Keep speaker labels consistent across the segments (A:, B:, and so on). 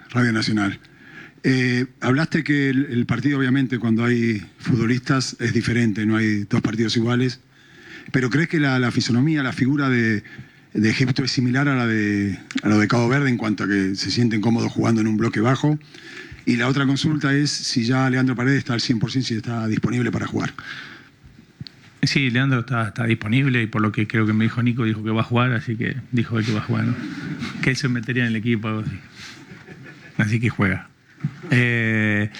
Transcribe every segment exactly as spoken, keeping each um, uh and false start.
A: Radio Nacional. Eh, hablaste que el, el partido, obviamente, cuando hay futbolistas es diferente, no hay dos partidos iguales, pero ¿crees que la, la fisonomía, la figura de, de Egipto es similar a la de, a lo de Cabo Verde en cuanto a que se sienten cómodos jugando en un bloque bajo? Y la otra consulta es si ya Leandro Paredes está al cien por ciento, si está disponible para jugar.
B: Sí, Leandro está, está disponible y por lo que creo que me dijo Nico, dijo que va a jugar, así que dijo él que va a jugar, ¿no? Que él se metería en el equipo, algo así. Así que juega. Eh,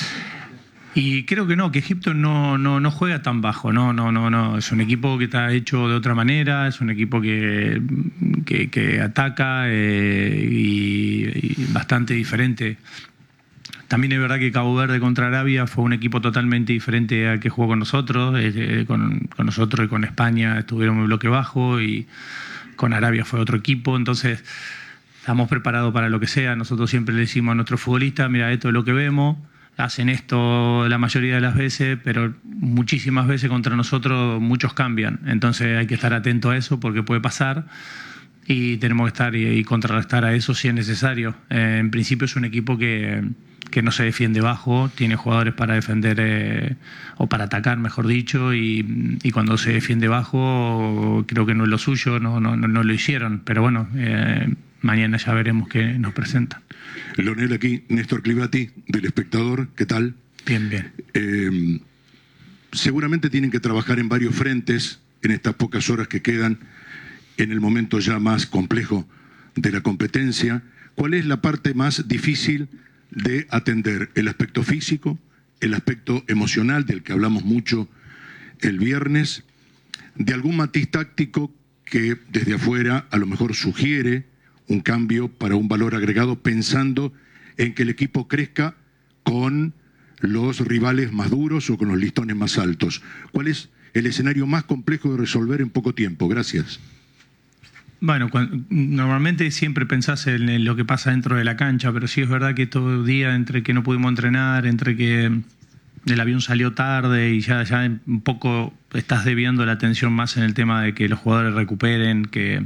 B: y creo que no, que Egipto no, no, no juega tan bajo, no, no, no, no. Es un equipo que está hecho de otra manera, es un equipo que, que, que ataca eh, y, y bastante diferente. También es verdad que Cabo Verde contra Arabia fue un equipo totalmente diferente al que jugó con nosotros. Eh, con, con nosotros y con España estuvieron en bloque bajo y con Arabia fue otro equipo, entonces estamos preparados para lo que sea. Nosotros siempre le decimos a nuestros futbolistas, mira, esto es lo que vemos, hacen esto la mayoría de las veces, pero muchísimas veces contra nosotros muchos cambian. Entonces hay que estar atento a eso porque puede pasar y tenemos que estar y, y contrarrestar a eso si es necesario. Eh, en principio es un equipo que, que no se defiende bajo, tiene jugadores para defender eh, o para atacar, mejor dicho, y, y cuando se defiende bajo creo que no es lo suyo, no, no, no, no lo hicieron, pero bueno... Eh, mañana ya veremos qué nos presentan.
C: Leonel, aquí, Néstor Clivati, del Espectador, ¿qué tal?
B: Bien, bien.
C: Eh, seguramente tienen que trabajar en varios frentes en estas pocas horas que quedan, en el momento ya más complejo de la competencia. ¿Cuál es la parte más difícil de atender? ¿El aspecto físico? ¿El aspecto emocional, del que hablamos mucho el viernes? ¿De algún matiz táctico que desde afuera a lo mejor sugiere un cambio para un valor agregado, pensando en que el equipo crezca con los rivales más duros o con los listones más altos? ¿Cuál es el escenario más complejo de resolver en poco tiempo? Gracias.
B: Bueno, cuando, normalmente siempre pensás en lo que pasa dentro de la cancha, pero sí es verdad que todo el día, entre que no pudimos entrenar, entre que el avión salió tarde y ya, ya un poco estás debiendo la atención más en el tema de que los jugadores recuperen, que...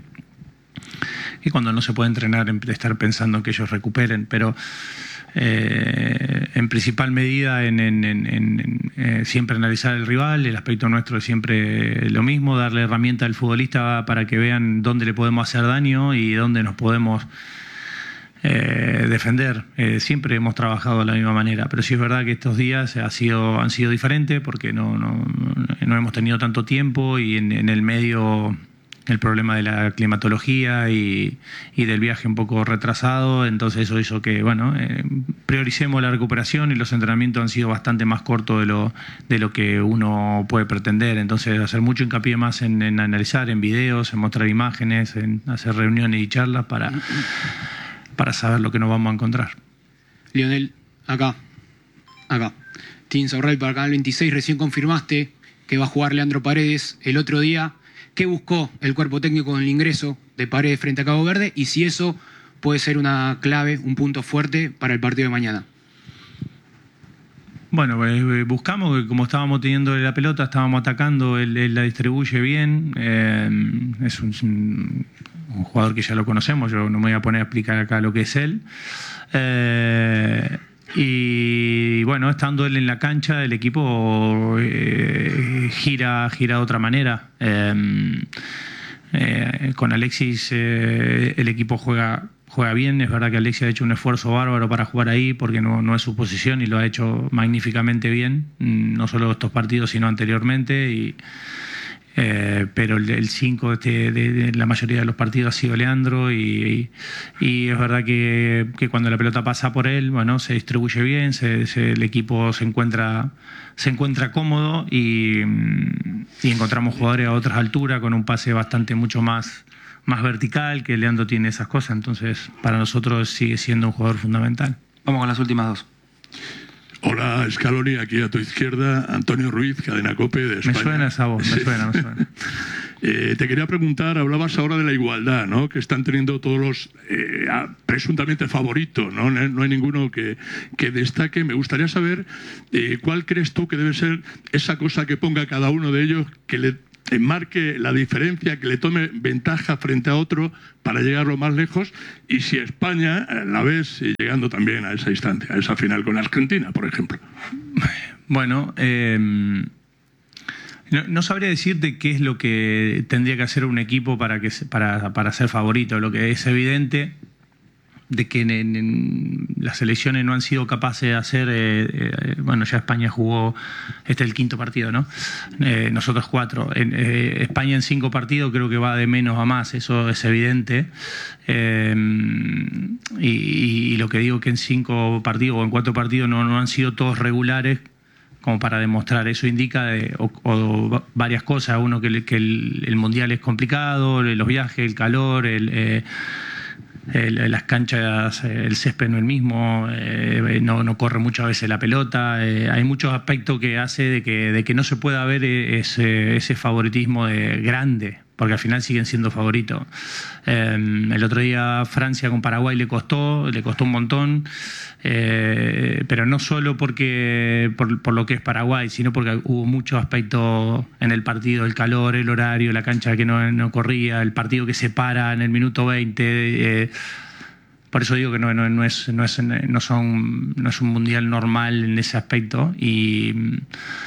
B: y cuando no se puede entrenar, estar pensando en que ellos recuperen, pero eh, en principal medida en, en, en, en eh, siempre analizar el rival. El aspecto nuestro es siempre lo mismo, darle herramienta al futbolista para que vean dónde le podemos hacer daño y dónde nos podemos eh, defender. Eh, siempre hemos trabajado de la misma manera, pero sí es verdad que estos días ha sido, han sido diferentes porque no, no, no hemos tenido tanto tiempo y en, en el medio... el problema de la climatología y, y del viaje un poco retrasado, entonces eso hizo que, bueno, eh, prioricemos la recuperación y los entrenamientos han sido bastante más cortos de lo, de lo que uno puede pretender, entonces hacer mucho hincapié más en, en analizar, en videos, en mostrar imágenes, en hacer reuniones y charlas para, para saber lo que nos vamos a encontrar.
D: Leonel, acá, acá. Tim Saurrell para Canal veintiséis, recién confirmaste que va a jugar Leandro Paredes el otro día. ¿Qué buscó el cuerpo técnico con el ingreso de Paredes frente a Cabo Verde? Y si eso puede ser una clave, un punto fuerte para el partido de mañana.
B: Bueno, eh, buscamos que como estábamos teniendo la pelota, estábamos atacando, él, él la distribuye bien. Eh, es un, un, un jugador que ya lo conocemos, yo no me voy a poner a explicar acá lo que es él. Eh, Y bueno, estando él en la cancha, el equipo eh, gira, gira de otra manera. Eh, eh, con Alexis eh, el equipo juega, juega bien. Es verdad que Alexis ha hecho un esfuerzo bárbaro para jugar ahí porque no, no es su posición y lo ha hecho magníficamente bien, no solo estos partidos sino anteriormente. Y, Eh, pero el cinco este, de, de la mayoría de los partidos ha sido Leandro y, y, y es verdad que, que cuando la pelota pasa por él, bueno, se distribuye bien, se, se, el equipo se encuentra, se encuentra cómodo y, y encontramos jugadores a otras alturas con un pase bastante mucho más, más vertical, que Leandro tiene esas cosas, entonces para nosotros sigue siendo un jugador fundamental.
E: Vamos con las últimas dos.
C: Hola, Scaloni, aquí a tu izquierda, Antonio Ruiz, Cadena COPE de España.
B: Me suena esa voz, me suena, me suena.
C: eh, te quería preguntar, hablabas ahora de la igualdad, ¿no?, que están teniendo todos los eh, presuntamente favoritos, ¿no? No hay ninguno que, que destaque. Me gustaría saber eh, cuál crees tú que debe ser esa cosa que ponga cada uno de ellos que le marque la diferencia, que le tome ventaja frente a otro para llegar lo más lejos, y si España la ves llegando también a esa instancia, a esa final con Argentina, por ejemplo.
B: Bueno, eh, no, no sabría decirte qué es lo que tendría que hacer un equipo para, que, para, para ser favorito. Lo que es evidente de que en, en, en las selecciones no han sido capaces de hacer, eh, eh, bueno, ya España jugó, este es el quinto partido, ¿no? Eh, nosotros cuatro. En, eh, España en cinco partidos creo que va de menos a más, eso es evidente. Eh, y, y lo que digo que en cinco partidos o en cuatro partidos no, no han sido todos regulares como para demostrar. Eso indica de, o, o varias cosas. Uno, que, que el, el Mundial es complicado, los viajes, el calor, el... Eh, El, las canchas, el césped no es el mismo, eh, no, no corre muchas veces la pelota, eh, hay muchos aspectos que hace de que, de que no se pueda ver ese, ese favoritismo de grande, porque al final siguen siendo favoritos. Eh, el otro día Francia con Paraguay le costó, le costó un montón, eh, pero no solo porque por, por lo que es Paraguay, sino porque hubo muchos aspectos en el partido, el calor, el horario, la cancha que no, no corría, el partido que se para en el minuto veinte. Eh, por eso digo que no, no, no, es, no, es, no, son, no es un mundial normal en ese aspecto, y,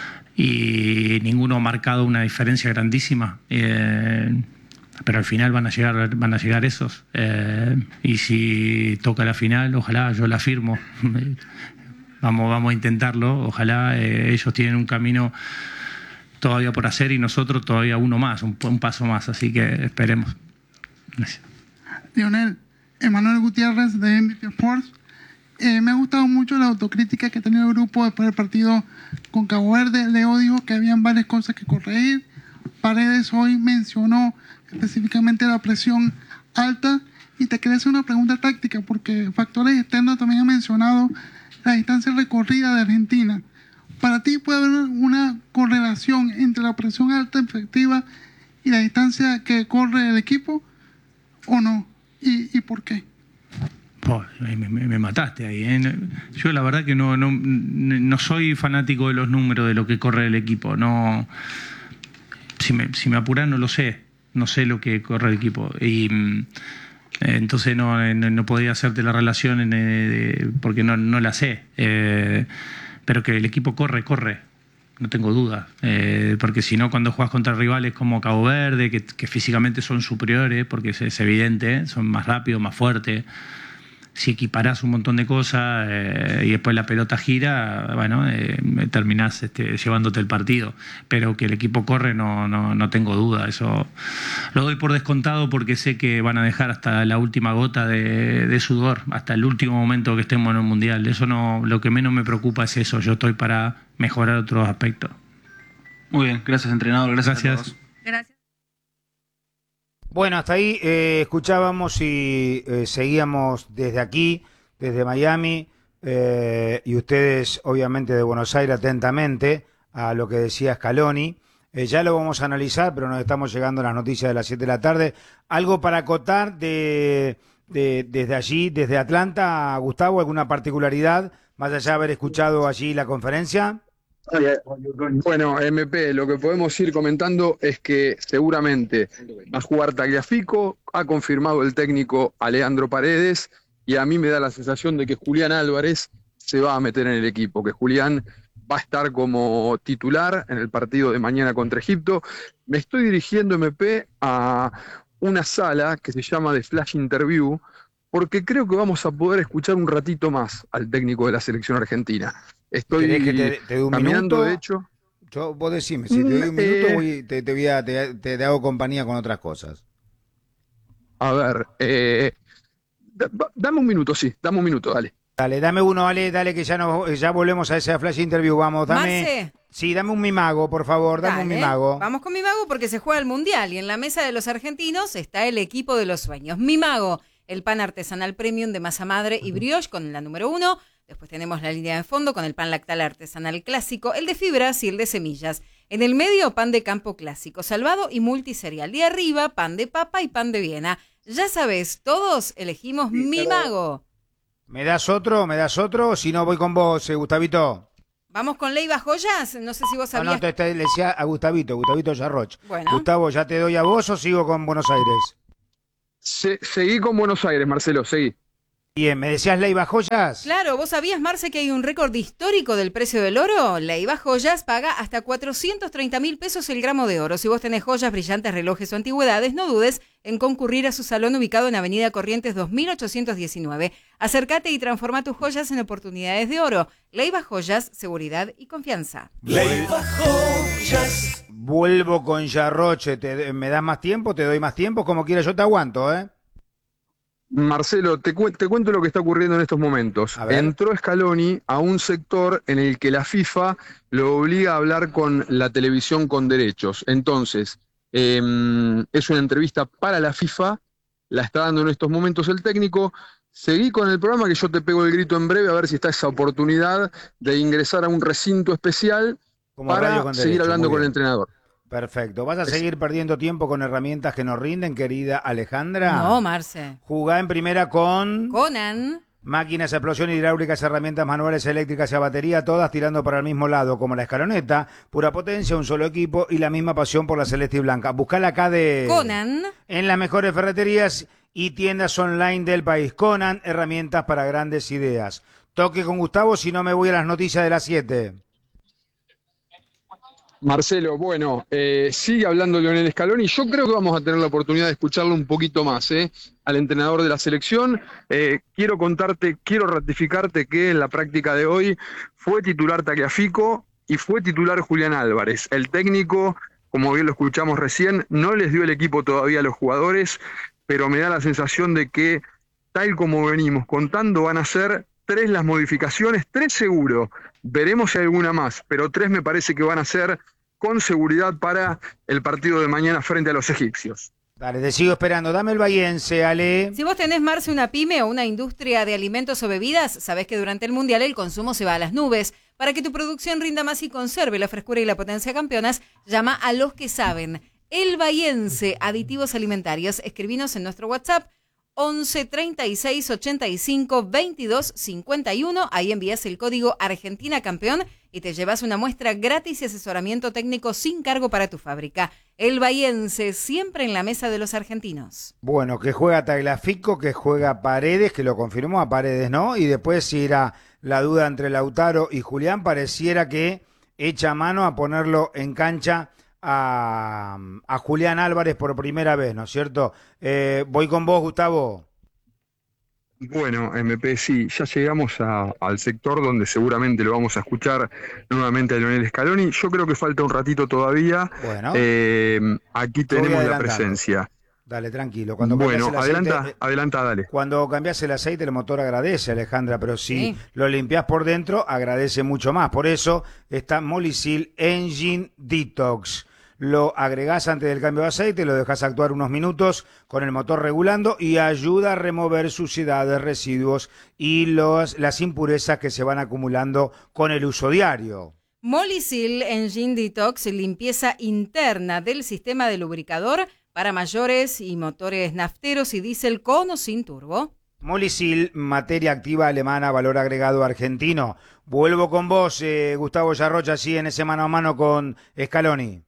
B: y ninguno ha marcado una diferencia grandísima. Eh, pero al final van a llegar, van a llegar esos. Eh, y si toca la final, ojalá, yo la firmo. Vamos, vamos a intentarlo. Ojalá, eh, ellos tienen un camino todavía por hacer y nosotros todavía uno más, un, un paso más. Así que esperemos. Gracias.
E: Lionel, Emanuel Gutiérrez de M V P Sports. Eh, me ha gustado mucho la autocrítica que ha tenido el grupo después del partido con Cabo Verde. Leo dijo que habían varias cosas que corregir. Paredes hoy mencionó específicamente la presión alta, y te quería hacer una pregunta táctica porque factores externos también han mencionado la distancia recorrida de Argentina. ¿Para ti puede haber una correlación entre la presión alta efectiva y la distancia que corre el equipo o no? ¿Y, y por qué?
B: Oh, me, me, me mataste ahí, ¿eh? Yo la verdad que no, no, no soy fanático de los números de lo que corre el equipo. No, si me, si me apuran no lo sé. No sé lo que corre el equipo. Y eh, entonces no, no, no podría hacerte la relación en, eh, porque no, no la sé. Eh, pero que el equipo corre, corre. No tengo duda. Eh, porque si no, cuando juegas contra rivales como Cabo Verde, que, que físicamente son superiores, porque es, es evidente, son más rápidos, más fuertes. Si equiparás un montón de cosas eh, y después la pelota gira, bueno, eh, terminás este, llevándote el partido. Pero que el equipo corre, no, no, no tengo duda. Eso lo doy por descontado porque sé que van a dejar hasta la última gota de, de sudor, hasta el último momento que estemos en el Mundial. Eso no, lo que menos me preocupa es eso. Yo estoy para mejorar otros aspectos.
F: Muy bien, gracias entrenador. Gracias.
B: Gracias.
G: Gracias.
H: Bueno, hasta ahí eh, escuchábamos y eh, seguíamos desde aquí, desde Miami, eh, y ustedes obviamente de Buenos Aires atentamente a lo que decía Scaloni. Eh, ya lo vamos a analizar, pero nos estamos llegando a las noticias de las siete de la tarde. ¿Algo para acotar de, de, desde allí, desde Atlanta, Gustavo? ¿Alguna particularidad, más allá de haber escuchado allí la conferencia?
I: Bueno, M P, lo que podemos ir comentando es que seguramente va a jugar Tagliafico, ha confirmado el técnico Leandro Paredes, y a mí me da la sensación de que Julián Álvarez se va a meter en el equipo, que Julián va a estar como titular en el partido de mañana contra Egipto. Me estoy dirigiendo, M P, a una sala que se llama The Flash Interview, porque creo que vamos a poder escuchar un ratito más al técnico de la selección argentina. Estoy
H: que te, te un
I: caminando,
H: minuto?
I: de hecho.
H: Yo, vos decime, si te doy un minuto,
I: Eh,
H: voy, te, te, voy a, te, te, te hago compañía con otras cosas.
I: A ver, eh, da- dame un minuto, sí, dame un minuto, dale.
H: Dale, dame uno, dale, dale, que ya nos, ya volvemos a esa flash interview, vamos, dame.
G: Marce.
H: Sí, dame un mimago, por favor, dame un
G: Dale,
H: mimago.
G: Vamos con Mimago porque se juega el Mundial y en la mesa de los argentinos está el equipo de los sueños. Mimago, el pan artesanal premium de masa madre y brioche con la número uno. Después tenemos la línea de fondo con el pan lactal artesanal clásico, el de fibras y el de semillas. En el medio, pan de campo clásico, salvado y multiserial. Y arriba, pan de papa y pan de Viena. Ya sabes, todos elegimos sí, Mimago.
H: ¿Me das otro? ¿Me das otro? Si no, voy con vos, eh, Gustavito.
G: Vamos con Leiva Joyas. No sé si vos
H: No,
G: sabías.
H: no, te, te- le decía a Gustavito, Gustavito Yarroch.
G: Bueno.
H: Gustavo, ¿ya te doy a vos o sigo con Buenos Aires?
I: Se- seguí con Buenos Aires, Marcelo, seguí.
H: Bien, ¿me decías Leiva Joyas?
G: Claro, ¿vos sabías, Marce, que hay un récord histórico del precio del oro? Leiva Joyas paga hasta cuatrocientos treinta mil pesos el gramo de oro. Si vos tenés joyas, brillantes, relojes o antigüedades, no dudes en concurrir a su salón ubicado en Avenida Corrientes dos mil ochocientos diecinueve. Acércate y transforma tus joyas en oportunidades de oro. Leiva Joyas, seguridad y confianza.
J: Leiva Joyas.
H: Vuelvo con Yarroche. Te- ¿Me das más tiempo? ¿Te doy más tiempo? Como quieras, yo te aguanto, ¿eh?
I: Marcelo, te, cu- te cuento lo que está ocurriendo en estos momentos.
H: A ver.
I: Entró Scaloni a un sector en el que la FIFA lo obliga a hablar con la televisión con derechos. Entonces, eh, es una entrevista para la FIFA, la está dando en estos momentos el técnico. Seguí con el programa que yo te pego el grito en breve a ver si está esa oportunidad de ingresar a un recinto especial
H: Como radio
I: para
H: con
I: seguir
H: derecho,
I: hablando
H: muy
I: con el
H: bien.
I: entrenador.
H: Perfecto. ¿Vas a seguir perdiendo tiempo con herramientas que nos rinden, querida Alejandra?
G: No, Marce.
H: Jugá en primera con...
G: Conan.
H: Máquinas, explosión hidráulicas, herramientas manuales, eléctricas y a batería, todas tirando para el mismo lado, como la escaloneta, pura potencia, un solo equipo y la misma pasión por la celeste y blanca. Buscala acá de...
G: Conan.
H: En las mejores ferreterías y tiendas online del país. Conan, herramientas para grandes ideas. Toque con Gustavo, si no me voy a las noticias de las siete.
I: Marcelo, bueno, eh, sigue hablando Lionel Scaloni. Yo creo que vamos a tener la oportunidad de escucharlo un poquito más, ¿eh? Al entrenador de la selección. Eh, quiero contarte, quiero ratificarte que en la práctica de hoy fue titular Tagliafico y fue titular Julián Álvarez. El técnico, como bien lo escuchamos recién, no les dio el equipo todavía a los jugadores, pero me da la sensación de que, tal como venimos contando, van a ser tres las modificaciones, tres seguro. Veremos si hay alguna más, pero tres me parece que van a ser con seguridad para el partido de mañana frente a los egipcios.
H: Dale, te sigo esperando. Dame el bahiense, Ale.
G: Si vos tenés, Marce, una pyme o una industria de alimentos o bebidas, sabés que durante el Mundial el consumo se va a las nubes. Para que tu producción rinda más y conserve la frescura y la potencia campeonas, llama a los que saben. El Bahiense, aditivos alimentarios. Escribinos en nuestro WhatsApp once treinta y seis ochenta y cinco veintidós cincuenta y uno. Ahí envías el código Argentina Campeón y te llevas una muestra gratis y asesoramiento técnico sin cargo para tu fábrica. El Bahiense, siempre en la mesa de los argentinos.
H: Bueno, que juega Tagliafico, que juega Paredes, que lo confirmó a Paredes, ¿no? Y después, si era la duda entre Lautaro y Julián, pareciera que echa mano a ponerlo en cancha a, a Julián Álvarez por primera vez, ¿no es cierto? Eh, voy con vos, Gustavo.
I: Bueno, M P, sí, ya llegamos a- al sector donde seguramente lo vamos a escuchar nuevamente a Lionel Scaloni. Yo creo que falta un ratito todavía.
H: Bueno.
I: Eh, aquí
H: Yo voy
I: tenemos la
H: adelantando.
I: presencia.
H: Dale, tranquilo. Cuando
I: Bueno,
H: cambias el aceite,
I: adelanta,
H: eh,
I: adelanta, dale.
H: Cuando cambias el aceite, el motor agradece, Alejandra, pero si
G: Sí.
H: lo limpias por dentro, agradece mucho más. Por eso está Molicil Engine Detox. Lo agregás antes del cambio de aceite, lo dejas actuar unos minutos con el motor regulando y ayuda a remover suciedades, residuos y los, las impurezas que se van acumulando con el uso diario.
G: Molicil Engine Detox, limpieza interna del sistema de lubricador para mayores y motores nafteros y diésel con o sin turbo.
H: Molicil, materia activa alemana, valor agregado argentino. Vuelvo con vos, eh, Gustavo Yarrocha, así en ese mano a mano con Scaloni.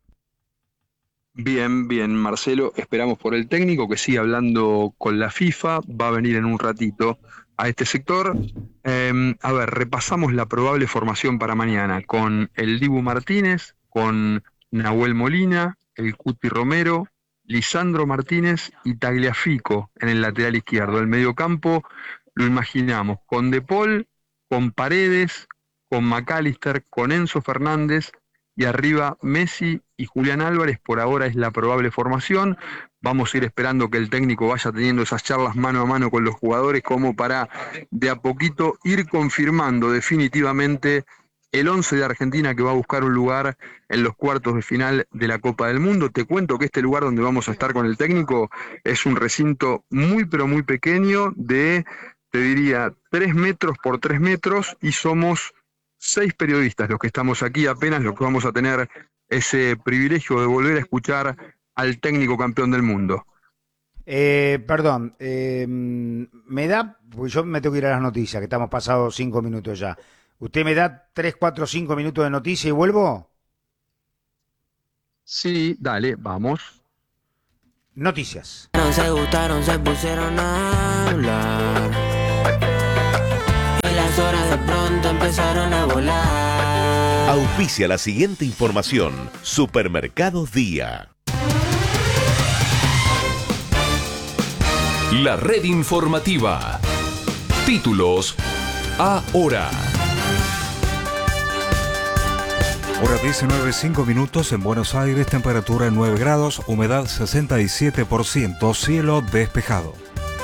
I: Bien, bien, Marcelo, esperamos por el técnico que sigue hablando con la FIFA, va a venir en un ratito a este sector. Eh, a ver, repasamos la probable formación para mañana con el Dibu Martínez, con Nahuel Molina, el Cuti Romero, Lisandro Martínez y Tagliafico en el lateral izquierdo. El mediocampo lo imaginamos con De Paul, con Paredes, con McAllister, con Enzo Fernández y arriba Messi y Julián Álvarez. Por ahora es la probable formación. Vamos a ir esperando que el técnico vaya teniendo esas charlas mano a mano con los jugadores como para de a poquito ir confirmando definitivamente el once de Argentina que va a buscar un lugar en los cuartos de final de la Copa del Mundo. Te cuento que este lugar donde vamos a estar con el técnico es un recinto muy pero muy pequeño de, te diría, tres metros por tres metros y somos seis periodistas los que estamos aquí, apenas los que vamos a tener ese privilegio de volver a escuchar al técnico campeón del mundo.
H: Eh, perdón, eh, me da, porque yo me tengo que ir a las noticias, que estamos pasados cinco minutos ya. ¿Usted me da tres, cuatro, cinco minutos de noticia y vuelvo?
I: Sí, dale, vamos.
H: Noticias.
K: Se gustaron, se pusieron a hablar. Y las horas de pronto empezaron a volar.
L: Auspicia la siguiente información. Supermercados Día.
M: La red informativa. Títulos ahora.
N: Hora diecinueve, cinco minutos en Buenos Aires, temperatura nueve grados, humedad sesenta y siete por ciento, cielo despejado.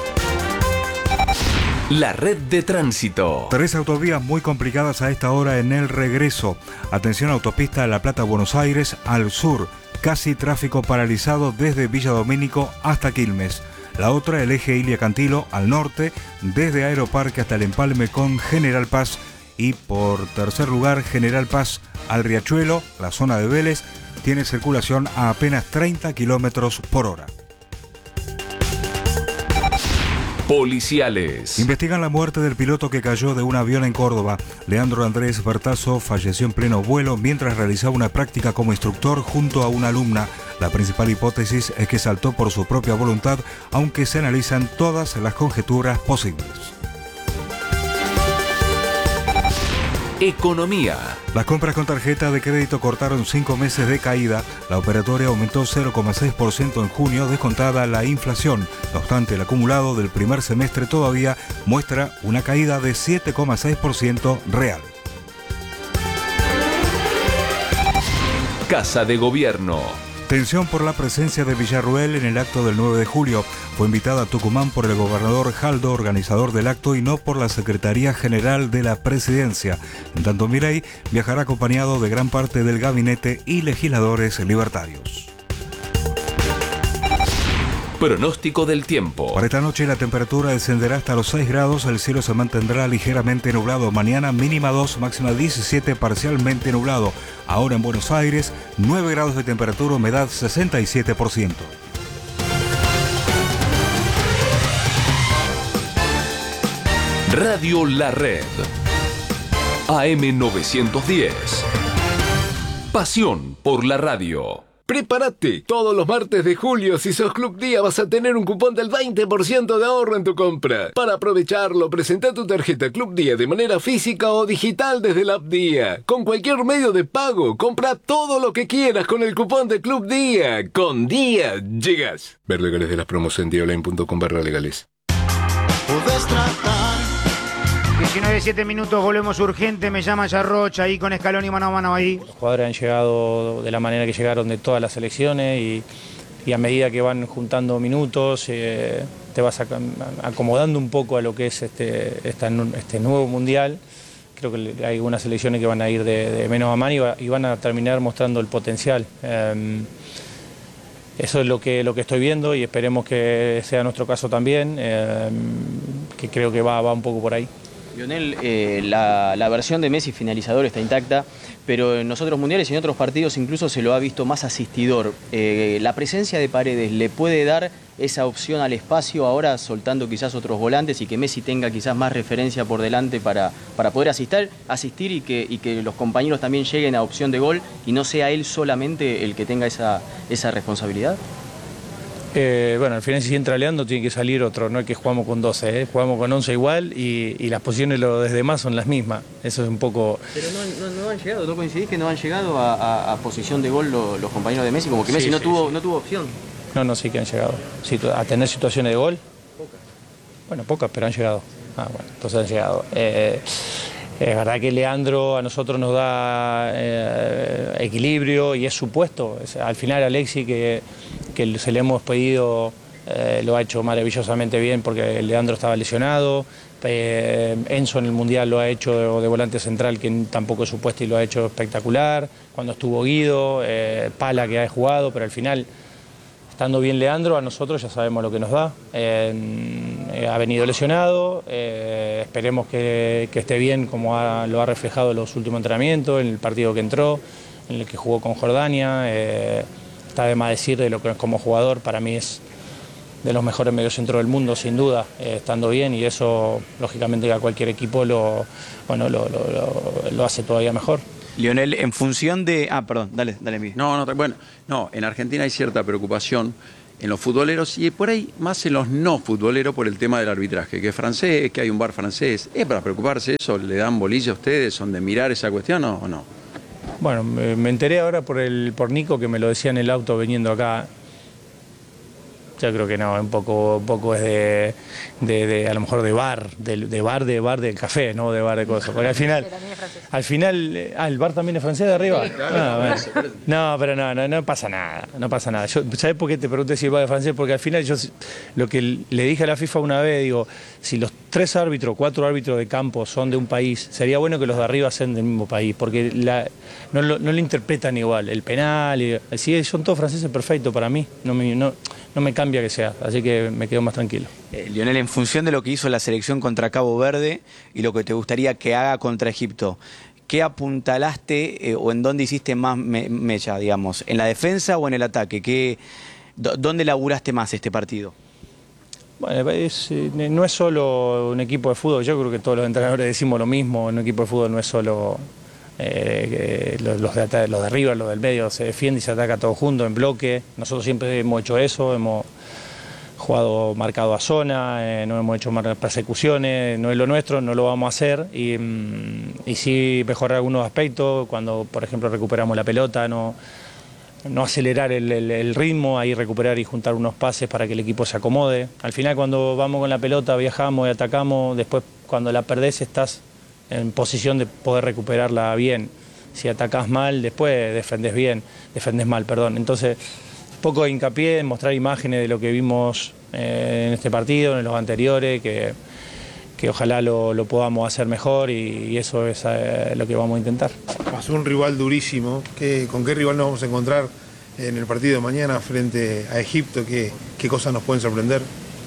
M: La red de tránsito.
N: Tres autovías muy complicadas a esta hora en el regreso. Atención, autopista de La Plata-Buenos Aires al sur, casi tráfico paralizado desde Villa Domínico hasta Quilmes. La otra, el eje Ilia-Cantilo al norte, desde Aeroparque hasta el empalme con General Paz. Y por tercer lugar, General Paz al Riachuelo, la zona de Vélez, tiene circulación a apenas treinta kilómetros por hora.
M: Policiales.
N: Investigan la muerte del piloto que cayó de un avión en Córdoba. Leandro Andrés Bertazo falleció en pleno vuelo mientras realizaba una práctica como instructor junto a una alumna. La principal hipótesis es que saltó por su propia voluntad, aunque se analizan todas las conjeturas posibles.
M: Economía.
N: Las compras con tarjeta de crédito cortaron cinco meses de caída. La operatoria aumentó cero coma seis por ciento en junio, descontada la inflación. No obstante, el acumulado del primer semestre todavía muestra una caída de siete coma seis por ciento real.
M: Casa de Gobierno.
N: Tensión por la presencia de Villarruel en el acto del nueve de julio. Fue invitada a Tucumán por el gobernador Jaldo, organizador del acto, y no por la Secretaría General de la Presidencia. En tanto, Milei viajará acompañado de gran parte del gabinete y legisladores libertarios.
M: Pronóstico del tiempo.
N: Para esta noche la temperatura descenderá hasta los seis grados, el cielo se mantendrá ligeramente nublado. Mañana mínima dos, máxima diecisiete, parcialmente nublado. Ahora en Buenos Aires, nueve grados de temperatura, humedad sesenta y siete por ciento.
M: Radio La Red. A M novecientos diez. Pasión por la radio.
O: Prepárate, todos los martes de julio, si sos Club Día, vas a tener un cupón del veinte por ciento de ahorro en tu compra. Para aprovecharlo, presenta tu tarjeta Club Día de manera física o digital desde la app Día. Con cualquier medio de pago, compra todo lo que quieras con el cupón de Club Día. Con Día, llegas. Ver legales de las promos en diaonline punto com barra legales.
H: Podés tratar. diecinueve, siete minutos, volvemos urgente, me llama Yarrocha ahí con Scaloni mano a mano ahí.
P: Los jugadores han llegado de la manera que llegaron de todas las selecciones y, y a medida que van juntando minutos eh, te vas acomodando un poco a lo que es este, esta, este nuevo mundial. Creo que hay algunas selecciones que van a ir de, de menos a más y, va, y van a terminar mostrando el potencial. Eh, Eso es lo que, lo que estoy viendo y esperemos que sea nuestro caso también, eh, que creo que va, va un poco por ahí.
Q: Lionel, eh, la, la versión de Messi finalizador está intacta, pero en los otros mundiales y en otros partidos incluso se lo ha visto más asistidor. Eh, ¿La presencia de Paredes le puede dar esa opción al espacio ahora soltando quizás otros volantes y que Messi tenga quizás más referencia por delante para, para poder asistir, asistir y, que, y que los compañeros también lleguen a opción de gol y no sea él solamente el que tenga esa, esa responsabilidad?
P: Eh, bueno, al final si entra Leandro tiene que salir otro, no es que jugamos con doce, ¿eh? Jugamos con once igual y, y las posiciones lo desde más son las mismas, eso es un poco...
Q: Pero no, no, no han llegado, ¿no coincidís que no han llegado a, a, a posición de gol lo, los compañeros de Messi? Como que Messi sí, no, sí, tuvo, sí. no tuvo opción.
P: No, no, sí que han llegado. Situ a tener situaciones de gol.
Q: Pocas.
P: Bueno, pocas, pero han llegado. Ah, bueno, entonces han llegado. Eh, es verdad que Leandro a nosotros nos da eh, equilibrio y es su puesto. Es, al final Alexis, que, que se le hemos pedido, eh, lo ha hecho maravillosamente bien porque Leandro estaba lesionado. Eh, Enzo en el Mundial lo ha hecho de, de volante central, que tampoco es su puesto y lo ha hecho espectacular. Cuando estuvo Guido, eh, Pala que ha jugado, pero al final... Estando bien Leandro, a nosotros ya sabemos lo que nos da. Eh, ha venido lesionado, eh, esperemos que, que esté bien como ha, lo ha reflejado en los últimos entrenamientos, en el partido que entró, en el que jugó con Jordania. Eh, está de más decir de lo que es como jugador, para mí es de los mejores mediocentros del mundo, sin duda, eh, estando bien, y eso, lógicamente, a cualquier equipo lo, bueno, lo, lo, lo, lo hace todavía mejor.
R: Lionel, en función de... Ah, perdón, dale, dale, Miguel.
S: No, no, bueno, no, en Argentina hay cierta preocupación en los futboleros y por ahí más en los no futboleros por el tema del arbitraje, que es francés, que hay un bar francés. ¿Es para preocuparse eso? ¿Le dan bolilla a ustedes? ¿Son de mirar esa cuestión o, o no?
P: Bueno, me, me enteré ahora por, el, por Nico, que me lo decía en el auto viniendo acá. Yo creo que no, un poco, un poco es de, de, de a lo mejor de bar, de, de bar, de bar del café, no de bar de cosas. Porque al final, al final, eh, ah, el bar también es francés de arriba. Ah, bueno. No, pero no, no, no pasa nada, no pasa nada. Yo, ¿sabés por qué te pregunté si el bar es francés? Porque al final yo lo que le dije a la FIFA una vez, digo, si los tres árbitros, cuatro árbitros de campo son de un país, sería bueno que los de arriba sean del mismo país, porque la, no, lo, no lo interpretan igual. El penal, y, si son todos franceses, perfecto para mí, no me, no, no me cambia que sea, así que me quedo más tranquilo.
R: Eh, Lionel, en función de lo que hizo la selección contra Cabo Verde y lo que te gustaría que haga contra Egipto, ¿qué apuntalaste eh, o en dónde hiciste más me mecha, digamos? ¿En la defensa o en el ataque? ¿Qué, ¿Dónde laburaste más este partido?
P: Bueno, es, no es solo un equipo de fútbol, yo creo que todos los entrenadores decimos lo mismo, un equipo de fútbol no es solo eh, los, los, de, los de arriba, los del medio, se defiende y se ataca todo junto, en bloque. Nosotros siempre hemos hecho eso, hemos jugado marcado a zona, eh, no hemos hecho persecuciones, no es lo nuestro, no lo vamos a hacer, y, y sí mejorar algunos aspectos, cuando por ejemplo recuperamos la pelota, no... no acelerar el, el, el ritmo, ahí recuperar y juntar unos pases para que el equipo se acomode. Al final cuando vamos con la pelota viajamos y atacamos, después cuando la perdés estás en posición de poder recuperarla bien. Si atacás mal, después defendés bien, defendés mal, perdón. Entonces, poco de hincapié en mostrar imágenes de lo que vimos eh, en este partido, en los anteriores, que, que ojalá lo, lo podamos hacer mejor, y, y eso es eh, lo que vamos a intentar.
T: Pasó un rival durísimo. ¿Qué, ¿Con qué rival nos vamos a encontrar en el partido de mañana frente a Egipto? ¿Qué, qué cosas nos pueden sorprender?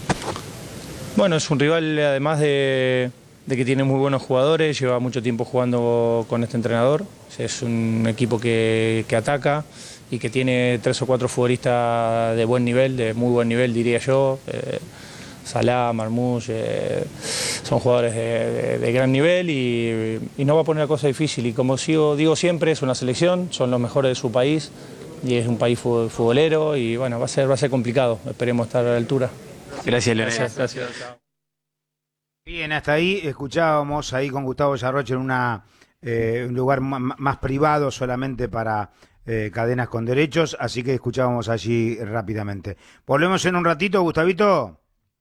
P: Bueno, es un rival además de, de que tiene muy buenos jugadores, lleva mucho tiempo jugando con este entrenador. Es un equipo que, que ataca y que tiene tres o cuatro futbolistas de buen nivel, de muy buen nivel diría yo. Eh, Salah, Marmoush, eh, son jugadores de, de, de gran nivel y, y no va a poner la cosa difícil. Y como sigo, digo siempre, es una selección, son los mejores de su país y es un país futbolero y bueno, va a ser, va a ser complicado, esperemos estar a la altura.
R: Gracias, Leonel.
P: Gracias, gracias.
H: Bien, hasta ahí escuchábamos ahí con Gustavo Yarroche en una, eh, un lugar más privado solamente para eh, cadenas con derechos, así que escuchábamos allí rápidamente. Volvemos en un ratito, Gustavito.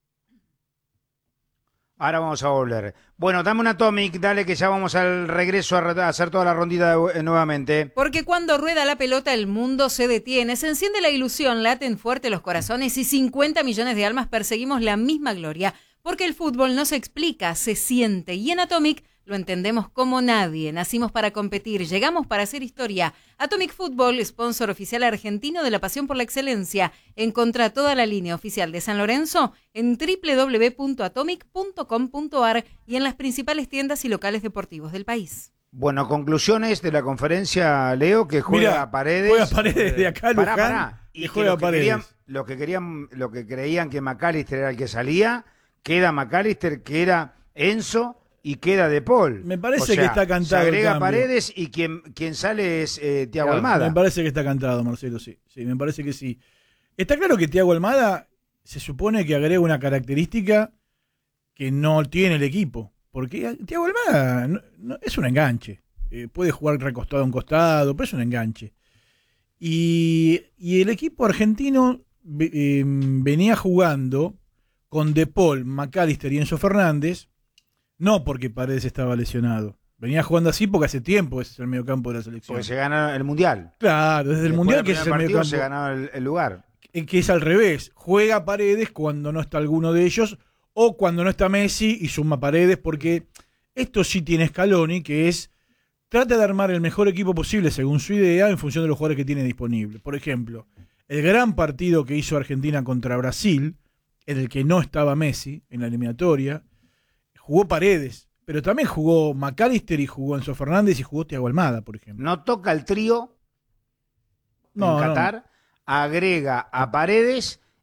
H: Ahora vamos a volver. Bueno, dame un Atomic, dale que ya vamos al regreso a hacer toda la rondita de, nuevamente.
G: Porque cuando rueda la pelota el mundo se detiene, se enciende la ilusión, laten fuerte los corazones y cincuenta millones de almas perseguimos la misma gloria. Porque el fútbol no se explica, se siente, y en Atomic lo entendemos como nadie. Nacimos para competir, llegamos para hacer historia. Atomic Fútbol, sponsor oficial argentino de la pasión por la excelencia. Encontrá toda la línea oficial de San Lorenzo en doble u doble u doble u punto atomic punto com punto a r y en las principales tiendas y locales deportivos del país.
H: Bueno, conclusiones de la conferencia, Leo, que juega
U: Mirá,
H: Paredes.
U: Juega Paredes de acá,
H: Pará,
U: Luján,
H: pará. Y
U: y
H: que
U: juega
H: lo que
U: Paredes.
H: querían, lo que querían, lo que creían que McAllister era el que salía, queda McAllister, que era Enzo y queda De Paul.
U: Me parece
H: O sea,
U: que está cantado
H: se
U: el
H: agrega
U: cambio.
H: Paredes y quien, quien sale es eh, Thiago
U: Claro,
H: Almada.
U: Me parece que está cantado, Marcelo, sí. Sí, me parece que sí. Está claro que Thiago Almada se supone que agrega una característica que no tiene el equipo. Porque Thiago Almada no, no, es un enganche. Eh, puede jugar recostado a un costado, pero es un enganche. Y, y el equipo argentino eh, venía jugando con De Paul, McAllister y Enzo Fernández, no porque Paredes estaba lesionado. Venía jugando así porque hace tiempo ese es el mediocampo de la selección.
H: Porque se ganó el Mundial.
U: Claro, desde el
H: Después
U: Mundial
H: del
U: que es el
H: primer partido
U: mediocampo.
H: se ganó el, el lugar.
U: Que es al revés. Juega Paredes cuando no está alguno de ellos o cuando no está Messi y suma Paredes, porque esto sí tiene Scaloni, que es trata de armar el mejor equipo posible según su idea en función de los jugadores que tiene disponibles. Por ejemplo, el gran partido que hizo Argentina contra Brasil, en el que no estaba Messi en la eliminatoria, jugó Paredes, pero también jugó McAllister y jugó Enzo Fernández y jugó Thiago Almada, por ejemplo.
H: No toca el trío
U: No,
H: en
U: no.
H: Qatar, agrega a Paredes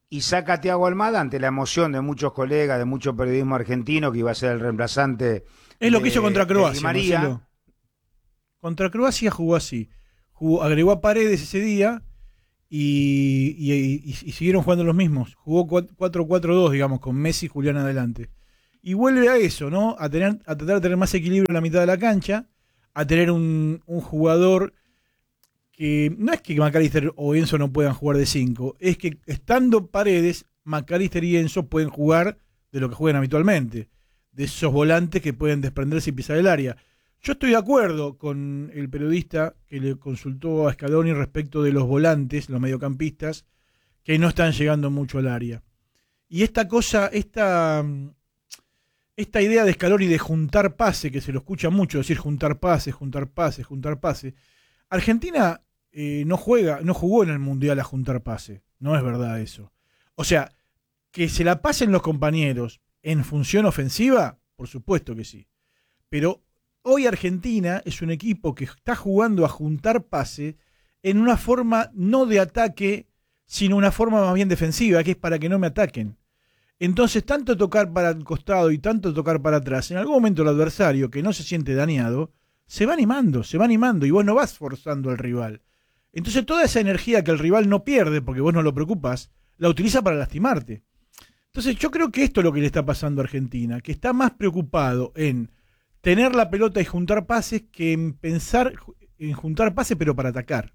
H: y saca a Thiago Almada ante la emoción de muchos colegas, de mucho periodismo argentino, que iba a ser el reemplazante.
U: Es lo
H: de,
U: que hizo contra Croacia,
H: Di María.
U: Marcelo. Contra Croacia jugó así. Jugó, agregó a Paredes ese día y, y, y, y siguieron jugando los mismos. Jugó cuatro cuatro dos, digamos, con Messi y Julián adelante. Y vuelve a eso, ¿no? A, tener, a tratar de tener más equilibrio en la mitad de la cancha, a tener un, un jugador que no es que McAllister o Enzo no puedan jugar de cinco, es que estando Paredes, McAllister y Enzo pueden jugar de lo que juegan habitualmente, de esos volantes que pueden desprenderse y pisar el área. Yo estoy de acuerdo con el periodista que le consultó a Scaloni respecto de los volantes, los mediocampistas, que no están llegando mucho al área. Y esta cosa, esta, esta idea de Scaloni de juntar pase, que se lo escucha mucho decir juntar pase, juntar pase, juntar pase. Argentina eh, no juega, no jugó en el Mundial a juntar pase. No es verdad eso. O sea, que se la pasen los compañeros en función ofensiva, por supuesto que sí. Pero hoy Argentina es un equipo que está jugando a juntar pase en una forma no de ataque, sino una forma más bien defensiva, que es para que no me ataquen. Entonces, tanto tocar para el costado y tanto tocar para atrás, en algún momento el adversario, que no se siente dañado, se va animando, se va animando y vos no vas forzando al rival. Entonces, toda esa energía que el rival no pierde, porque vos no lo preocupas, la utiliza para lastimarte. Entonces, yo creo que esto es lo que le está pasando a Argentina, que está más preocupado en tener la pelota y juntar pases que en pensar en juntar pases, pero para atacar.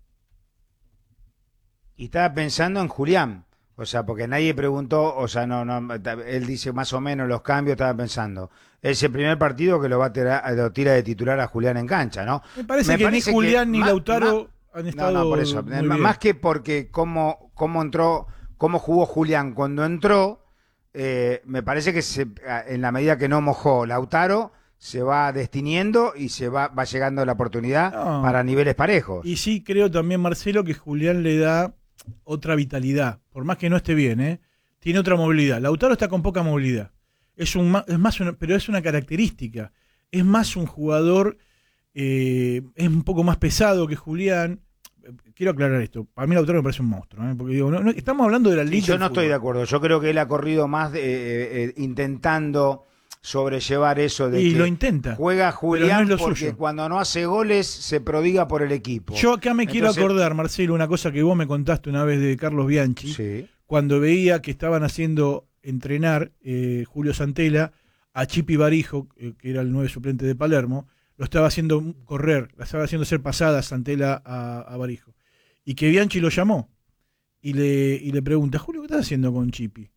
H: Y estaba pensando en Julián. O sea, porque nadie preguntó, o sea, no, no, él dice más o menos los cambios, estaba pensando. Es el primer partido que lo va a tirar, lo tira de titular a Julián en cancha, ¿no?
U: Me parece
H: Me
U: que
H: parece
U: ni Julián
H: que
U: ni
H: más,
U: Lautaro
H: más,
U: han estado.
H: No, no, por eso.
U: muy
H: Más
U: bien.
H: que porque cómo, cómo entró, cómo jugó Julián cuando entró, eh, me parece que se, en la medida que no mojó Lautaro, se va destiniendo y se va, va llegando la oportunidad
U: No.
H: para niveles parejos.
U: Y sí creo también, Marcelo, que Julián le da otra vitalidad, por más que no esté bien, ¿eh? Tiene otra movilidad. Lautaro está con poca movilidad. Es un es más una, pero es una característica. Es más un jugador, eh, es un poco más pesado que Julián. Quiero aclarar esto. Para mí Lautaro me parece un monstruo, ¿eh? Porque digo, no, no, estamos hablando de la
H: Sí,
U: liga.
H: yo no estoy de acuerdo. Yo creo que él ha corrido más de, eh, eh, intentando sobrellevar eso de
U: y
H: que
U: lo intenta.
H: juega Julián
U: pero no es lo
H: porque
U: suyo.
H: cuando no hace goles se prodiga por el equipo.
U: Yo acá me quiero
H: Entonces,
U: acordar, Marcelo, una cosa que vos me contaste una vez de Carlos Bianchi,
H: sí.
U: cuando veía que estaban haciendo entrenar eh, Julio Santella a Chipi Barijo, eh, que era el nueve suplente de Palermo, lo estaba haciendo correr, la estaba haciendo ser pasada Santella a, a Barijo. Y que Bianchi lo llamó y le, y le pregunta, Julio, ¿qué estás haciendo con Chipi?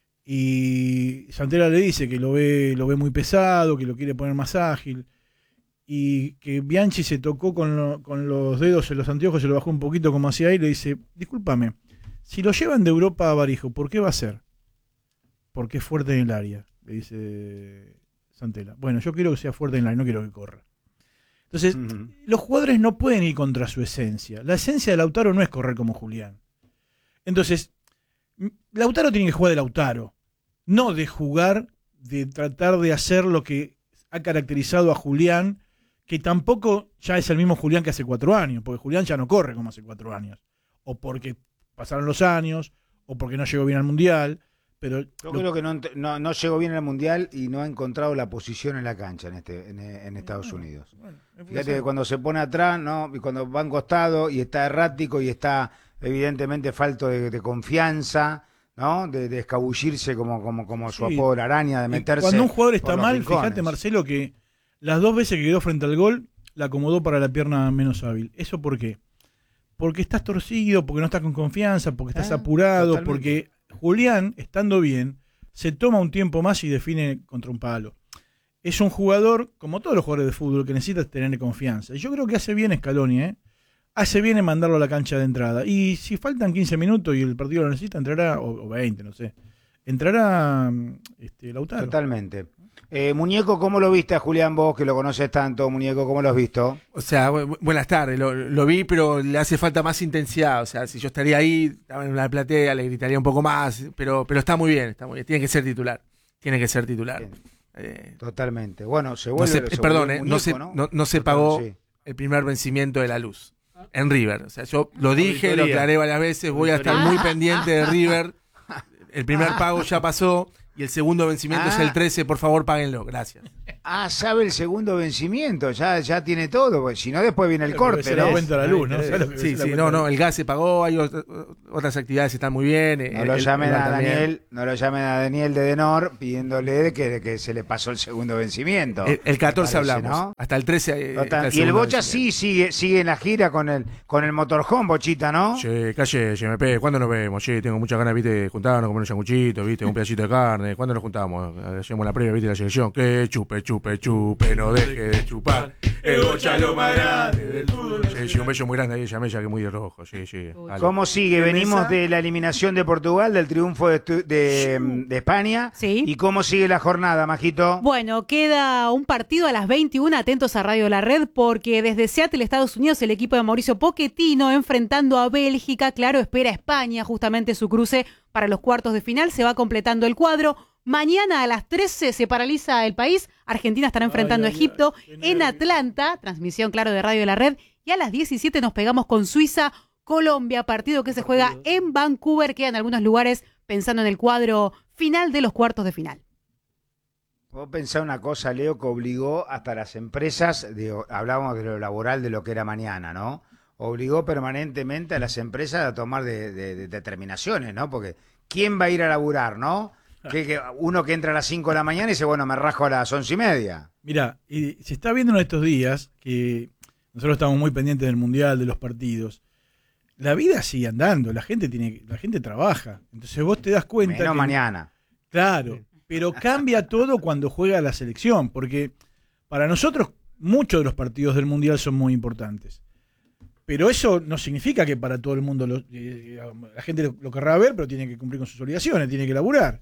U: Y Santella le dice que lo ve, lo ve muy pesado, que lo quiere poner más ágil, y que Bianchi se tocó con, lo, con los dedos en los anteojos, se lo bajó un poquito como hacia ahí y le dice, discúlpame, si lo llevan de Europa a Barijo, ¿por qué va a ser? Porque es fuerte en el área, le dice Santella. Bueno, yo quiero que sea fuerte en el área, no quiero que corra. Entonces, uh-huh. los jugadores no pueden ir contra su esencia. La esencia de Lautaro no es correr como Julián. Entonces, Lautaro tiene que jugar de Lautaro, no de jugar, de tratar de hacer lo que ha caracterizado a Julián, que tampoco ya es el mismo Julián que hace cuatro años, porque Julián ya no corre como hace cuatro años, o porque pasaron los años, o porque no llegó bien al Mundial, pero...
H: Yo
U: lo...
H: creo que no, no, no llegó bien al Mundial y no ha encontrado la posición en la cancha en, este, en, en Estados bueno, Unidos. Bueno, Fíjate que cuando se pone atrás, ¿no? Y cuando va a un costado y está errático y está evidentemente falto de, de confianza, ¿no? De, de escabullirse como, como, como su
U: sí.
H: apodo la araña, de meterse.
U: Y cuando un jugador está mal,
H: rincones.
U: Fíjate, Marcelo, que las dos veces que quedó frente al gol, la acomodó para la pierna menos hábil. ¿Eso por qué? Porque estás torcido, porque no estás con confianza, porque estás ah, apurado, totalmente. Porque Julián, estando bien, se toma un tiempo más y define contra un palo. Es un jugador, como todos los jugadores de fútbol, que necesita tener confianza. Y yo creo que hace bien Scaloni, ¿eh? Hace bien en mandarlo a la cancha de entrada. Y si faltan quince minutos y el partido lo necesita, entrará, o, o veinte, no sé, entrará este, Lautaro.
H: Totalmente. Eh, Muñeco, ¿cómo lo viste a Julián vos, que lo conoces tanto? Muñeco, ¿cómo lo has visto?
A: O sea, bu buenas tardes, lo, lo vi, pero le hace falta más intensidad. O sea, si yo estaría ahí, estaba en la platea, le gritaría un poco más, pero, pero está muy bien, está muy bien. Tiene que ser titular, tiene que ser titular. Eh,
H: Totalmente. Bueno, se vuelve...
A: No se,
H: se
A: perdón,
H: vuelve
A: eh,
H: muñeco,
A: no, se,
H: ¿no?
A: no, no se
H: Total,
A: pagó
H: sí.
A: el primer vencimiento de la luz en River. O sea, yo lo dije,
U: Auditoría.
A: lo aclaré varias veces, voy a estar muy pendiente de River. el primer
H: Ah.
A: pago ya pasó y el segundo vencimiento es
H: Ah.
A: el trece, por favor, páguenlo. Gracias.
H: Ah, sabe el segundo vencimiento, ya, ya tiene todo, porque si no después viene el corte,
U: se
H: ¿no?
U: da cuenta la luz, ¿no? ¿Sabes lo que
A: Sí,
U: se da
A: sí,
U: cuenta
A: no,
U: la
A: no,
U: luz?
A: el gas se pagó, hay ot- otras actividades que están muy bien.
H: No
A: el-
H: lo
A: el-
H: llamen
A: el
H: a
A: también.
H: Daniel, no lo llamen a Daniel de Denor pidiéndole que, que se le pasó el segundo vencimiento.
A: El, el catorce
H: Parece,
A: hablamos,
H: ¿no?
A: hasta el trece. eh,
H: Total,
A: está
H: y el
A: segundo
H: Bocha
A: vencimiento.
H: sí sigue, sigue en la gira con el, con el motorhome, Bochita, ¿no?
A: Che, calle, G M P, ¿cuándo nos vemos? Che, tengo muchas ganas, viste, de juntarnos, comer un sanguchito, viste, un pedacito de carne. ¿Cuándo nos juntamos? Hacemos la previa, viste, la selección. Que chupe, chupe, chupe, no deje de chupar. El Bocha lo más grande del fútbol. Sí, sí, un beso muy grande ahí, ella Mella, que muy de rojo, sí, sí. dale.
H: ¿Cómo sigue? Venimos de la eliminación de Portugal, del triunfo de, estu- de, de España.
D: Sí.
H: ¿Y cómo sigue la jornada, Majito?
D: Bueno, queda un partido a las veintiuna, atentos a Radio La Red, porque desde Seattle, Estados Unidos, el equipo de Mauricio Pochettino, enfrentando a Bélgica, claro, espera a España, justamente su cruce para los cuartos de final, se va completando el cuadro. Mañana a las trece se paraliza el país, Argentina estará enfrentando
U: Ay,
D: a
U: ay,
D: Egipto
U: ay, qué
D: en
U: nervio.
D: Atlanta, transmisión, claro, de Radio La Red, y a las diecisiete nos pegamos con Suiza, Colombia, partido que se juega en Vancouver, quedan algunos lugares pensando en el cuadro final de los cuartos de final.
H: Vos pensás una cosa, Leo, que obligó hasta las empresas, digo, hablábamos de lo laboral, de lo que era mañana, ¿no? Obligó permanentemente a las empresas a tomar de, de- de determinaciones, ¿no? Porque ¿quién va a ir a laburar, no? Que, que uno que entra a las cinco de la mañana y dice, bueno, me rajo a las once y media.
U: Mirá, y se está viendo en estos días que nosotros estamos muy pendientes del Mundial, de los partidos. La vida sigue andando, la gente tiene, la gente trabaja. Entonces vos te das cuenta
H: Menos
U: que-
H: mañana.
U: Claro, pero cambia todo cuando juega la selección, porque para nosotros muchos de los partidos del Mundial son muy importantes. Pero eso no significa que para todo el mundo lo- eh, la gente lo, lo querrá ver, pero tiene que cumplir con sus obligaciones, tiene que laburar.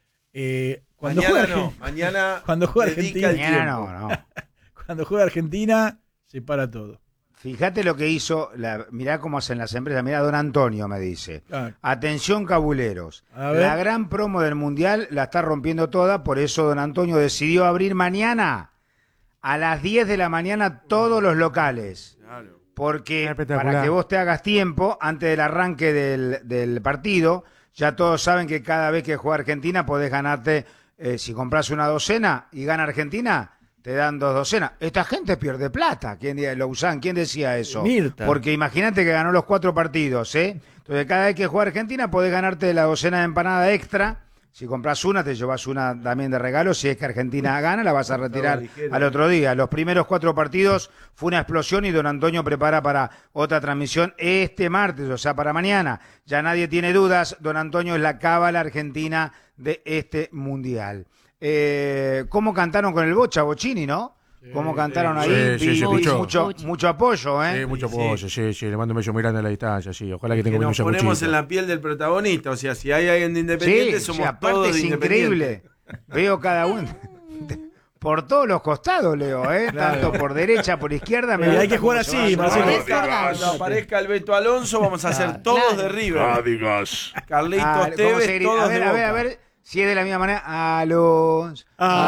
U: Eh, cuando
V: Mañana
U: juega
V: no,
U: Argen-
V: mañana
U: cuando juega
V: dedica
U: Argentina,
V: el
H: Mañana
V: tiempo.
H: no, no.
U: cuando juega Argentina se para todo.
H: Fíjate lo que hizo, la, mirá cómo hacen las empresas, mirá Don Antonio me dice.
U: Ah,
H: Atención cabuleros,
U: A ver.
H: la gran promo del Mundial la está rompiendo toda, por eso Don Antonio decidió abrir mañana a las diez de la mañana todos los locales. Porque
A: Espectacular.
H: para que vos te hagas tiempo, antes del arranque del, del partido, ya todos saben que cada vez que juega Argentina podés ganarte, eh, si compras una docena y gana Argentina, te dan dos docenas. Esta gente pierde plata. ¿Quién di- lo usan? ¿Quién decía eso?
U: Mirta.
H: Porque imagínate que ganó los cuatro partidos, ¿eh? Entonces cada vez que juega Argentina podés ganarte la docena de empanada extra. Si compras una, te llevas una también de regalo. Si es que Argentina gana, la vas a retirar al otro día. Los primeros cuatro partidos fue una explosión y Don Antonio prepara para otra transmisión este martes, o sea, para mañana. Ya nadie tiene dudas, Don Antonio es la cábala argentina de este Mundial. Eh, ¿Cómo cantaron con el Bocha, Bochini, no? ¿Cómo cantaron ahí?
A: Sí, sí,
H: Vi-
A: se
H: vi
A: escuchó.
H: mucho, mucho apoyo, ¿eh?
A: Sí, mucho apoyo, sí, sí, le mando un beso muy grande a la distancia, sí. Ojalá que tenga
V: Que
A: un
V: nos
A: mucho
V: ponemos en la piel del protagonista. O sea, si hay alguien de Independiente,
H: Sí,
V: somos
H: sí, aparte
V: todos
H: es
V: de Independiente.
H: increíble. Veo cada uno. Por todos los costados, Leo, ¿eh? Tanto por derecha, por izquierda. Me
U: Eh, hay
H: gusta
U: que jugar
H: cómo se
U: así,
H: va
U: Marcelo.
H: sumando.
V: Cuando aparezca el Beto Alonso, vamos a hacer todos de River.
C: digas.
V: Carlitos
H: Ah, ¿cómo
V: Tevez,
H: se grita?
V: todos
H: A ver,
V: de
H: a ver,
V: Boca.
H: a ver. Si es de la misma manera. Alonso.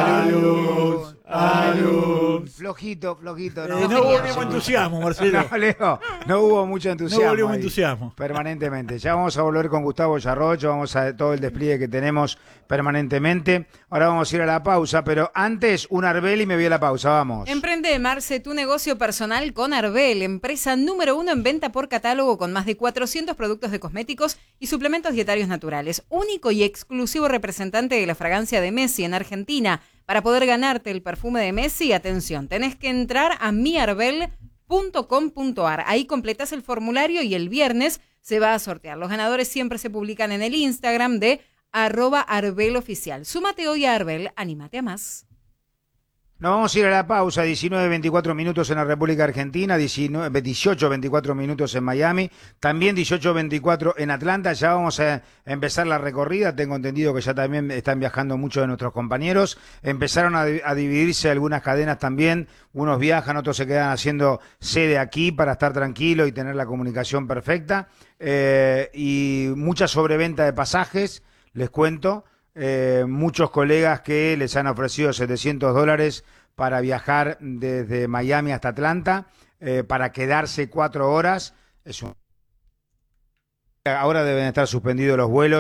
U: Alonso, Alonso.
H: Flojito, flojito.
U: Eh,
H: No,
U: no hubo ningún entusiasmo, Marcelo.
H: No, Leo, no hubo mucho entusiasmo.
U: No hubo ningún
H: ahí.
U: entusiasmo.
H: Permanentemente. Ya vamos a volver con Gustavo Yarrocho, vamos a todo el despliegue que tenemos permanentemente. Ahora vamos a ir a la pausa, pero antes un Arbel y me voy a la pausa, vamos.
G: Emprende, Marce, tu negocio personal con Arbel, empresa número uno en venta por catálogo con más de cuatrocientos productos de cosméticos y suplementos dietarios naturales. Único y exclusivo representante de la fragancia de Messi en Argentina. Para poder ganarte el perfume de Messi, atención, tenés que entrar a mi arbel punto com punto ar. Ahí completas el formulario y el viernes se va a sortear. Los ganadores siempre se publican en el Instagram de arroba arbeloficial. Súmate hoy a Arbel, anímate a más.
H: Nos vamos a ir a la pausa, diecinueve veinticuatro minutos en la República Argentina, diecinueve, dieciocho veinticuatro minutos en Miami, también dieciocho veinticuatro en Atlanta. Ya vamos a empezar la recorrida, tengo entendido que ya también están viajando muchos de nuestros compañeros. Empezaron a, a dividirse algunas cadenas también, unos viajan, otros se quedan haciendo sede aquí para estar tranquilos y tener la comunicación perfecta. Eh, y mucha sobreventa de pasajes, les cuento. Eh, muchos colegas que les han ofrecido setecientos dólares para viajar desde Miami hasta Atlanta, eh, para quedarse cuatro horas. Es un... Ahora deben estar suspendidos los vuelos que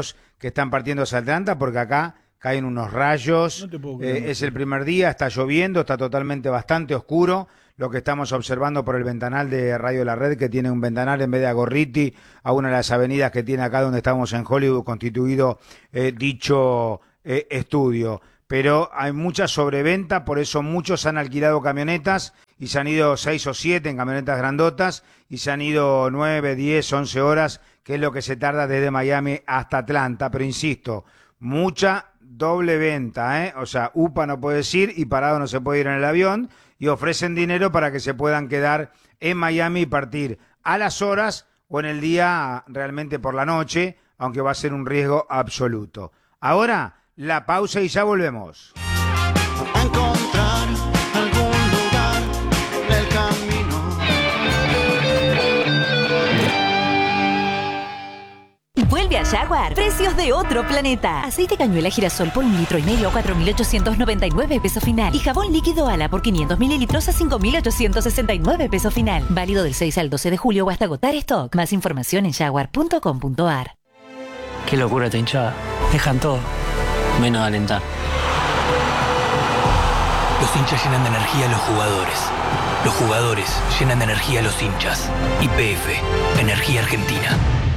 H: que están partiendo hacia Atlanta, porque acá caen unos rayos,
U: No te puedo creer.
H: eh, es el primer día, está lloviendo, está totalmente bastante oscuro, lo que estamos observando por el ventanal de Radio La Red, que tiene un ventanal en vez de a Gorriti, a una de las avenidas que tiene acá donde estamos en Hollywood, constituido eh, dicho eh, estudio. Pero hay mucha sobreventa, por eso muchos han alquilado camionetas y se han ido seis o siete en camionetas grandotas y se han ido nueve, diez, once horas, que es lo que se tarda desde Miami hasta Atlanta. Pero insisto, mucha doble venta, ¿eh? O sea, U P A no puede ir y parado no se puede ir en el avión, y ofrecen dinero para que se puedan quedar en Miami y partir a las horas o en el día, realmente por la noche, aunque va a ser un riesgo absoluto. Ahora, la pausa y ya volvemos.
J: Encontrar algún lugar del camino.
E: Vuelve a Jaguar. Precios de otro planeta. Aceite cañuela girasol por un litro y medio a cuatro mil ochocientos noventa y nueve peso final. Y jabón líquido Ala por quinientos mililitros a cinco mil ochocientos sesenta y nueve peso final. Válido del seis al doce de julio o hasta agotar stock. Más información en jaguar punto com punto a r.
F: Qué locura esta hinchada. Dejan todo, menos alentar.
W: Los hinchas llenan de energía a los jugadores. Los jugadores llenan de energía a los hinchas. Y P F, Energía Argentina.